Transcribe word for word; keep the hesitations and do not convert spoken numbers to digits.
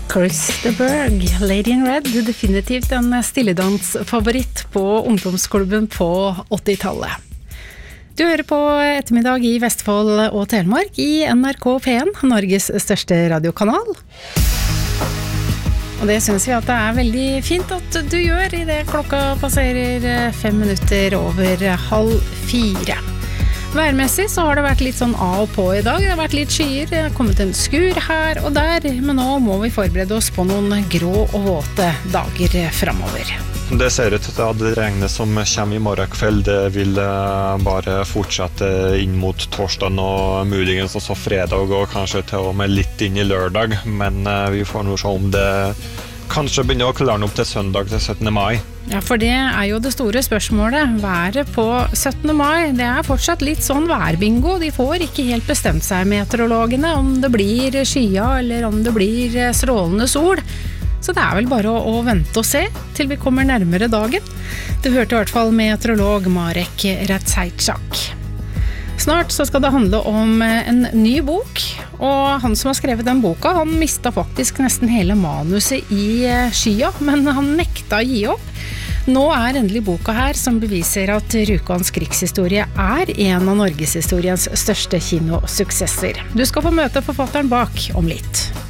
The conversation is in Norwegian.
Chris de Burgh, Lady in Red, definitivt en stilledansfavoritt på ungdomsklubben på åttitallet. Du hører på ettermiddag i Vestfold og Telemark i N R K P en, Norges største radiokanal. Og det synes vi at det er veldig fint at du gjør i det klokka passerer fem minutter over halv fire. Værmessig så har det vært litt sånn av og på i dag. Det har vært litt skyer, det har kommet en skur her og der, men nå må vi forberede oss på noen grå og våte dager fremover. Det ser ut til at det regnet som kommer i morgen kveld, det vil bare fortsette inn mot torsdag og muligens også fredag og kanskje til og med litt inn i lørdag, men vi får nå se om det kanskje begynner å klare opp til søndag til syttende mai. Ja, for det er jo det store spørsmålet. Været på syttende mai, det er fortsatt litt sånn værbingo. De får ikke helt bestemt seg, meteorologene, om det blir skya eller om det blir strålende sol. Så det er vel bare å, å vente og se til vi kommer nærmere dagen. Du hørte i hvert fall meteorolog Marek Radzajczak. Snart så skal det handle om en ny bok, og han som har skrevet den boka, han mistet faktisk nesten hele manuset i skya, men han nekta å gi opp. Nå er endelig boka her som beviser at Rjukans krigshistorie er en av norgeshistoriens største kinosuksesser. Du skal få møte forfatteren bak om litt.